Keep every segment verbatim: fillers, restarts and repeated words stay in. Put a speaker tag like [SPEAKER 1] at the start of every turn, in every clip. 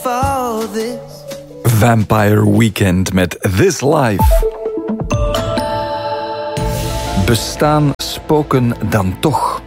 [SPEAKER 1] for this.
[SPEAKER 2] Vampire Weekend met This Life. Bestaan spoken dan toch?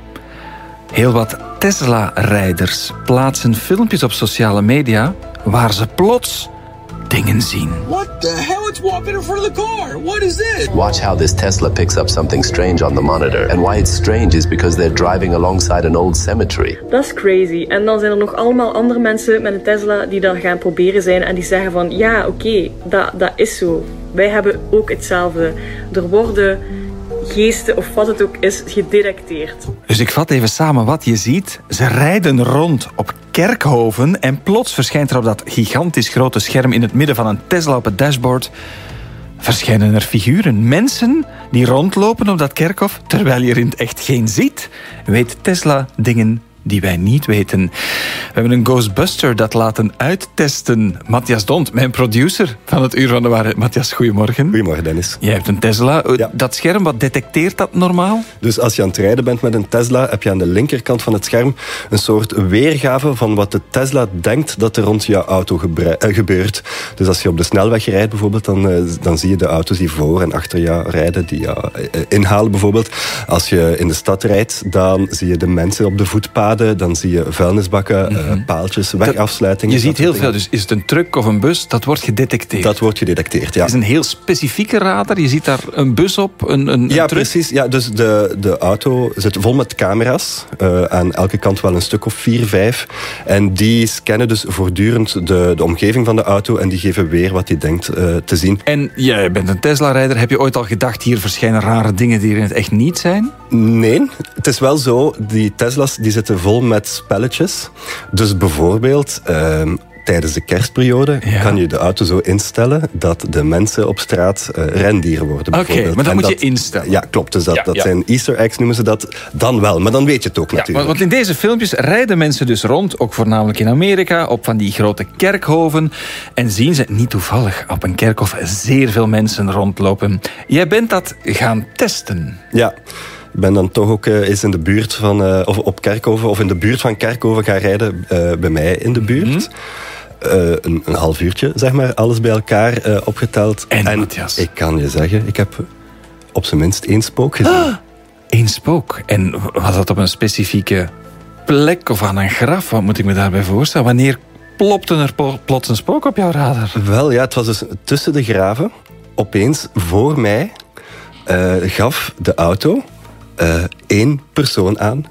[SPEAKER 2] Heel wat Tesla-rijders plaatsen filmpjes op sociale media waar ze plots dingen zien.
[SPEAKER 3] What the hell? It's walking in front of the car. What is this?
[SPEAKER 4] Watch how this Tesla picks up something strange on the monitor. And why it's strange is because they're driving alongside an old cemetery.
[SPEAKER 5] Dat is crazy. En dan zijn er nog allemaal andere mensen met een Tesla die dat gaan proberen zijn en die zeggen van ja, oké, okay, dat, dat is zo. Wij hebben ook hetzelfde. Er worden geesten of wat het ook is gedetecteerd.
[SPEAKER 2] Dus ik vat even samen wat je ziet. Ze rijden rond op Kerkhoven en plots verschijnt er op dat gigantisch grote scherm in het midden van een Tesla op het dashboard verschijnen er figuren. Mensen die rondlopen op dat kerkhof terwijl je er in het echt geen ziet. Weet Tesla dingen die wij niet weten. We hebben een Ghostbuster dat laten uittesten. Matthias Dont, mijn producer van het Uur van de Waarheid. Matthias, goedemorgen.
[SPEAKER 6] Goedemorgen, Dennis.
[SPEAKER 2] Jij hebt een Tesla.
[SPEAKER 6] Ja.
[SPEAKER 2] Dat scherm, wat detecteert dat normaal?
[SPEAKER 6] Dus als je aan het rijden bent met een Tesla, heb je aan de linkerkant van het scherm een soort weergave van wat de Tesla denkt dat er rond je auto gebre- uh, gebeurt. Dus als je op de snelweg rijdt bijvoorbeeld, dan, uh, dan zie je de auto's die voor en achter jou rijden, die jou uh, inhalen bijvoorbeeld. Als je in de stad rijdt, dan zie je de mensen op de voetpaden, dan zie je vuilnisbakken, mm-hmm. uh, paaltjes, wegafsluitingen.
[SPEAKER 2] Je ziet heel veel, dus is het een truck of een bus, dat wordt gedetecteerd.
[SPEAKER 6] Dat wordt gedetecteerd, ja.
[SPEAKER 2] Het is een heel specifieke radar, je ziet daar een bus op, een, een, een
[SPEAKER 6] Ja,
[SPEAKER 2] truck.
[SPEAKER 6] precies. Ja, dus de, de auto zit vol met camera's, uh, aan elke kant wel een stuk of vier, vijf. En die scannen dus voortdurend de, de omgeving van de auto en die geven weer wat hij denkt uh, te zien.
[SPEAKER 2] En jij bent een Tesla-rijder, heb je ooit al gedacht, hier verschijnen rare dingen die er in het echt niet zijn?
[SPEAKER 6] Nee, het is wel zo, die Tesla's die zitten vol met spelletjes. Dus bijvoorbeeld, uh, tijdens de kerstperiode ja. kan je de auto zo instellen dat de mensen op straat uh, rendieren worden.
[SPEAKER 2] Oké, okay, maar dat
[SPEAKER 6] en
[SPEAKER 2] moet
[SPEAKER 6] dat,
[SPEAKER 2] je instellen.
[SPEAKER 6] Ja, klopt. Dus dat,
[SPEAKER 2] ja,
[SPEAKER 6] dat
[SPEAKER 2] ja.
[SPEAKER 6] zijn Easter eggs, noemen ze dat. Dan wel, maar dan weet je het ook
[SPEAKER 2] ja,
[SPEAKER 6] natuurlijk.
[SPEAKER 2] Want in deze filmpjes rijden mensen dus rond, ook voornamelijk in Amerika, op van die grote kerkhoven. En zien ze niet toevallig op een kerkhof zeer veel mensen rondlopen. Jij bent dat gaan testen.
[SPEAKER 6] Ja. Ik ben dan toch ook uh, eens in de buurt van, uh, of op Kerkhoven, of in de buurt van Kerkhoven gaan rijden, uh, bij mij in de buurt. Mm-hmm. Uh, een, een half uurtje, zeg maar, alles bij elkaar uh, opgeteld.
[SPEAKER 2] En,
[SPEAKER 6] en
[SPEAKER 2] Matthias?
[SPEAKER 6] Ik kan je zeggen, ik heb op zijn minst één spook gezien.
[SPEAKER 2] Ah, één spook? En was dat op een specifieke plek of aan een graf? Wat moet ik me daarbij voorstellen? Wanneer plopte er plots een spook op jouw radar?
[SPEAKER 6] Wel, ja, het was dus tussen de graven. Opeens, voor mij, uh, gaf de auto Uh, één persoon aan.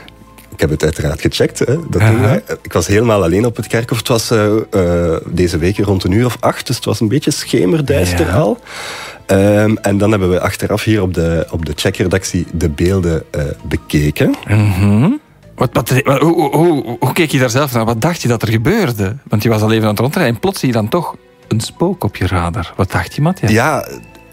[SPEAKER 6] Ik heb het uiteraard gecheckt. Hè. Dat doen wij. Ik was helemaal alleen op het kerkhof. Het was uh, uh, deze week rond een uur of acht, dus het was een beetje schemerduister ja. al. Um, en dan hebben we achteraf hier op de, op de checkredactie de beelden uh, bekeken.
[SPEAKER 2] Mm-hmm. Wat, wat, hoe, hoe, hoe, hoe keek je daar zelf naar? Wat dacht je dat er gebeurde? Want je was al even aan het rondrijden en plots zie je dan toch een spook op je radar. Wat dacht je, Matthias?
[SPEAKER 6] Ja.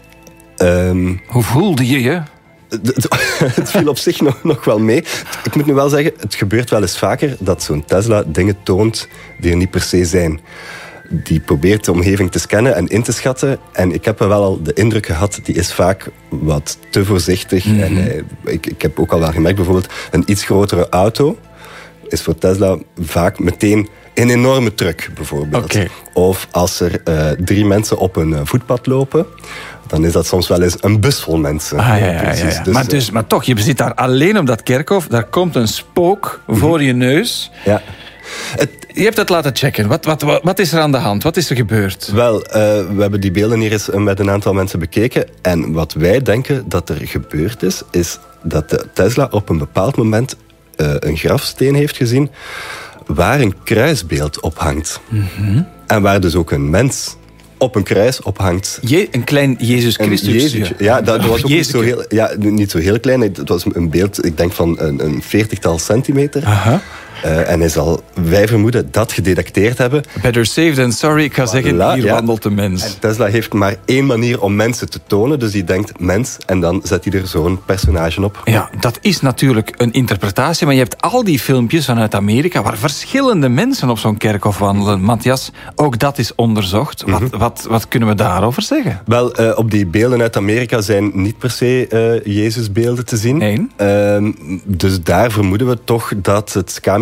[SPEAKER 6] Um,
[SPEAKER 2] hoe voelde je je?
[SPEAKER 6] Het viel op zich nog, nog wel mee. Ik moet nu wel zeggen, het gebeurt wel eens vaker dat zo'n Tesla dingen toont die er niet per se zijn. Die probeert de omgeving te scannen en in te schatten. En ik heb wel al de indruk gehad, die is vaak wat te voorzichtig. Mm-hmm. En hij, ik, ik heb ook al wel gemerkt, bijvoorbeeld een iets grotere auto is voor Tesla vaak meteen een enorme truck, bijvoorbeeld.
[SPEAKER 2] Okay.
[SPEAKER 6] Of als er uh, drie mensen op een uh, voetpad lopen, dan is dat soms wel eens een bus vol mensen.
[SPEAKER 2] Ah, ja, ja, ja, ja. Dus, maar, dus, maar toch, je zit daar alleen op dat kerkhof. Daar komt een spook mm-hmm. voor je neus.
[SPEAKER 6] Ja. Het,
[SPEAKER 2] je hebt het laten checken. Wat, wat, wat, wat is er aan de hand? Wat is er gebeurd?
[SPEAKER 6] Wel, uh, we hebben die beelden hier eens met een aantal mensen bekeken. En wat wij denken dat er gebeurd is, is dat de Tesla op een bepaald moment uh, een grafsteen heeft gezien waar een kruisbeeld op hangt.
[SPEAKER 2] Mm-hmm.
[SPEAKER 6] En waar dus ook een mens op een kruis ophangt.
[SPEAKER 2] Je, een klein Jezus Christus.
[SPEAKER 6] Jezus, ja, dat, dat was ook niet zo, heel, ja, niet zo heel klein. Het was een beeld, ik denk van een, een veertigtal centimeter.
[SPEAKER 2] Aha.
[SPEAKER 6] Uh, en hij zal, wij vermoeden, dat gedetecteerd hebben.
[SPEAKER 2] Better safe than sorry. Ik ga voilà, zeggen, hier ja. wandelt de mens.
[SPEAKER 6] En Tesla heeft maar één manier om mensen te tonen. Dus die denkt mens en dan zet hij er zo'n personage op.
[SPEAKER 2] Ja, dat is natuurlijk een interpretatie. Maar je hebt al die filmpjes vanuit Amerika waar verschillende mensen op zo'n kerkhof wandelen. Matthias, ook dat is onderzocht. Mm-hmm. Wat, wat, wat kunnen we daarover zeggen?
[SPEAKER 6] Wel, uh, op die beelden uit Amerika zijn niet per se uh, Jezusbeelden te zien.
[SPEAKER 2] Nee.
[SPEAKER 6] Uh, dus daar vermoeden we toch dat het camera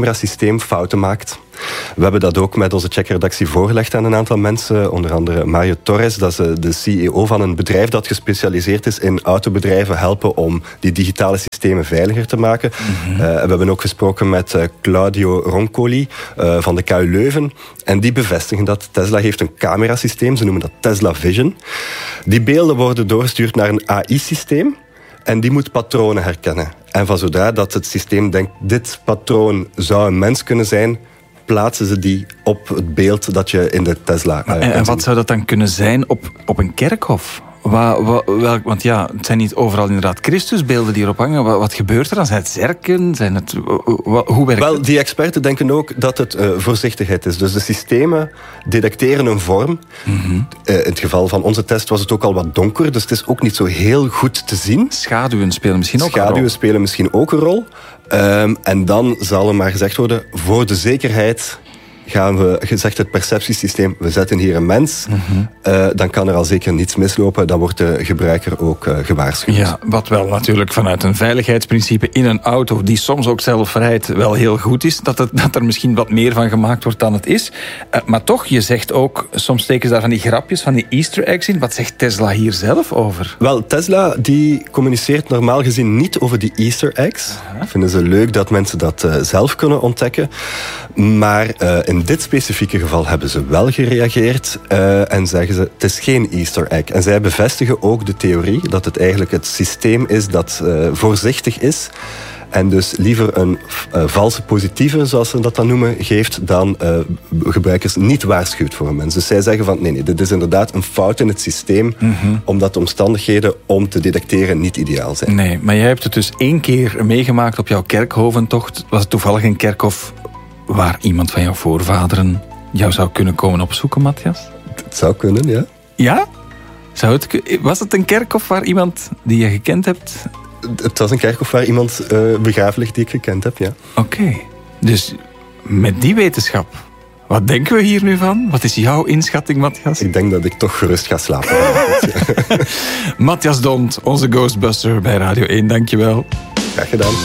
[SPEAKER 6] camerasysteem fouten maakt. We hebben dat ook met onze checkredactie voorgelegd aan een aantal mensen. Onder andere Mario Torres, dat is de C E O van een bedrijf dat gespecialiseerd is in autobedrijven helpen om die digitale systemen veiliger te maken. Mm-hmm. Uh, we hebben ook gesproken met uh, Claudio Roncoli uh, van de K U Leuven. En die bevestigen dat Tesla heeft een camerasysteem. Ze noemen dat Tesla Vision. Die beelden worden doorgestuurd naar een A I-systeem. En die moet patronen herkennen. En van zodra dat het systeem denkt, dit patroon zou een mens kunnen zijn, plaatsen ze die op het beeld dat je in de Tesla... Uh,
[SPEAKER 2] en, en wat zou dat dan kunnen zijn op, op een kerkhof? Wa, wa, welk, want ja, het zijn niet overal inderdaad Christusbeelden die erop hangen. Wat, wat gebeurt er dan? Zijn het zerken? Zijn het, wa, hoe werkt
[SPEAKER 6] Wel,
[SPEAKER 2] het?
[SPEAKER 6] die experten denken ook dat het uh, voorzichtigheid is. Dus de systemen detecteren een vorm. Mm-hmm. Uh, in het geval van onze test was het ook al wat donker, dus het is ook niet zo heel goed te zien.
[SPEAKER 2] Schaduwen spelen misschien ook
[SPEAKER 6] Schaduwen
[SPEAKER 2] een rol.
[SPEAKER 6] Schaduwen spelen misschien ook een rol. Um, en dan zal er maar gezegd worden, voor de zekerheid gaan we, gezegd het perceptiesysteem, we zetten hier een mens, mm-hmm. uh, dan kan er al zeker niets mislopen. Dan wordt de gebruiker ook uh, gewaarschuwd.
[SPEAKER 2] Ja, wat wel natuurlijk vanuit een veiligheidsprincipe in een auto, die soms ook zelf rijdt, wel heel goed is. Dat, het, dat er misschien wat meer van gemaakt wordt dan het is. Uh, maar toch, je zegt ook, soms steken ze daar van die grapjes, van die Easter eggs in. Wat zegt Tesla hier zelf over?
[SPEAKER 6] Wel, Tesla die communiceert normaal gezien niet over die Easter eggs. Uh-huh. Vinden ze leuk dat mensen dat uh, zelf kunnen ontdekken. Maar uh, in In dit specifieke geval hebben ze wel gereageerd uh, en zeggen ze, het is geen Easter egg. En zij bevestigen ook de theorie dat het eigenlijk het systeem is dat uh, voorzichtig is en dus liever een uh, valse positieve, zoals ze dat dan noemen, geeft dan uh, gebruikers niet waarschuwt voor een mens. Dus zij zeggen van, nee, nee, dit is inderdaad een fout in het systeem, mm-hmm. omdat de omstandigheden om te detecteren niet ideaal zijn.
[SPEAKER 2] Nee, maar jij hebt het dus één keer meegemaakt op jouw kerkhoventocht. Was het toevallig een kerkhof waar iemand van jouw voorvaderen jou zou kunnen komen opzoeken, Matthias?
[SPEAKER 6] Het zou kunnen, ja.
[SPEAKER 2] Ja? Zou het, was het een kerkhof waar iemand die je gekend hebt?
[SPEAKER 6] Het was een kerkhof waar iemand uh, begraven ligt die ik gekend heb, ja.
[SPEAKER 2] Oké. Okay. Dus met die wetenschap, wat denken we hier nu van? Wat is jouw inschatting, Matthias?
[SPEAKER 6] Ik denk dat ik toch gerust ga slapen.
[SPEAKER 2] Matthias Dont, onze Ghostbuster bij Radio één, dankjewel.
[SPEAKER 6] Graag gedaan.